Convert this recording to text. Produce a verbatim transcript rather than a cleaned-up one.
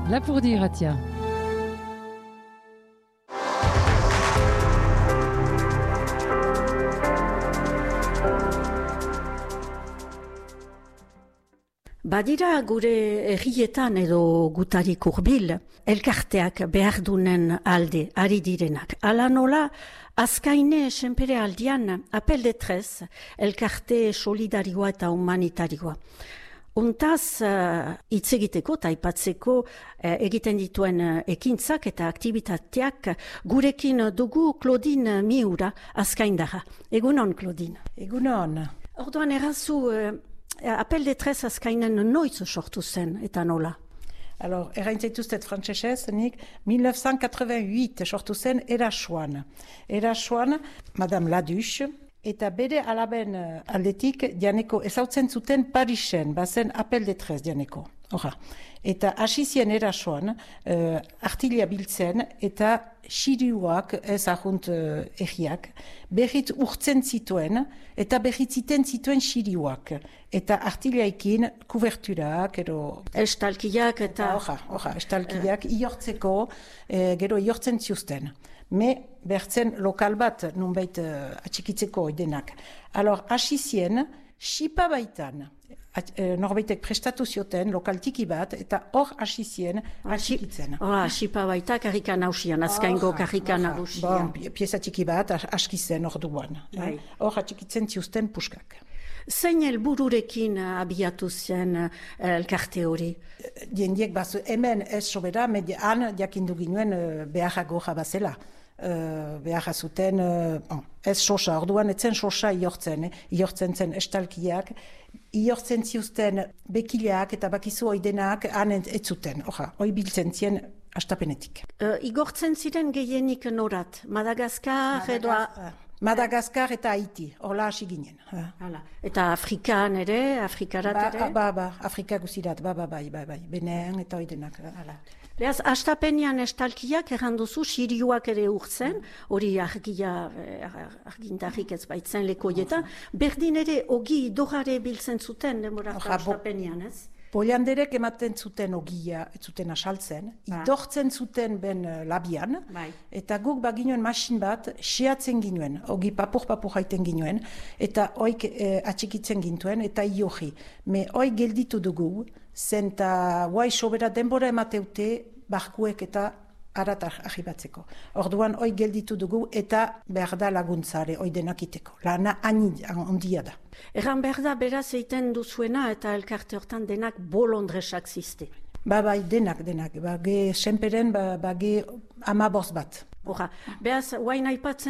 Lapurdi irratia. Badira gure herrietan edo gutarik hurbil, elkarteak behar dunen alde, ari direnak. Ala nola, azkaine senpere aldian, apel de trez, elkarte solidarioa eta humanitarioa. Untaz, hitz uh, egiteko eta aipatzeko uh, egiten dituen uh, ekintzak eta aktibitateak gurekin dugu Claudine Miura azkaindarra. Egunon, Claudine. Egunon. Orduan errazu, uh, apel de trez azkainen noiz sortu zen eta nola? Alors, erraintzaituztet frantsesez, nik mille neuf cent quatre-vingt-huit sortu zen Erasoan. Erasoan, Madame Laduche, eta bere alaben aldetik dianeko ezautzen zuten Parisen, bazen apel de trez dianeko. Hora. Eta hasizien Erasoan, uh, artilia biltzen eta xiriuak, ez ahunt uh, egiak, berriz urtzen zituen eta berriz ziten zituen xiriuak. Eta artiliaikin kuberturak, ero... Estalkiak eta... Hora, hora, estalkiak, uh. iortzeko, eh, gero iortzen ziusten. Me bertzen lokal bat nunbait uh, atxikitzeko oidenak. Alors, hasizien, xipa baitan, At, e, norbaitek prestatu zioten lokaltiki bat, eta hor hasizien atxikitzen. Hora, xipa baita karrikan hausian, azkaingo karrikan hausian. Bon, pieza txiki bat askizen hor duan. Hor eh? atxikitzen ziusten puskak. Zein helbururekin abiatu zen elkarte hori? Diendiek bazu, hemen ez sobera, median jakindu ginuen beharrago jabazela. Uh, behar zuten, uh, oh, ez sosa, orduan etzen sosa iortzen, eh? Iortzen zen estalkiak, iortzen ziuzten bekileak eta bakizu oidenak hanen ez zuten, oha, oi biltzen zien astapenetik. Uh, igortzen ziren gehienik norat, Madagaskar edo... Madagaskar eta Haiti, horla hasi ginen. Hala. Eta Afrikan ere, Afrikarat ba, ere? Ba, ba, Afrika guzirat, ba, ba, bai, bai, bai, Benean eta oidenak. Hala. Beaz, astapenean estalkiak erranduzu, xiriuak ere urtzen, hori argia, argindarrik ez baitzen lekoietan, berdin ere ogi dorare biltzen zuten, demorata astapenean, ez? Polianderek ematen zuten ogia, ez zuten asaltzen, ba. Idortzen zuten ben labian, bai. Eta guk baginuen masin bat, xeatzen ginuen, ogi papur-papur haiten ginuen, eta oik eh, atxikitzen gintuen, eta iohi. Me oik gelditu dugu, zen eta guai sobera denbora emateute barkuek eta arat ahibatzeko. Orduan oik gelditu dugu eta behar da laguntzare oidenak iteko. Lana handia da. Erran behar da beraz egiten duzuena eta elkarte hortan denak bolondresak ziste. Ba, bai, denak, denak. Ba, ge senperen, ba, ba ge amaboz bat. Hora, beraz, guain aipatzen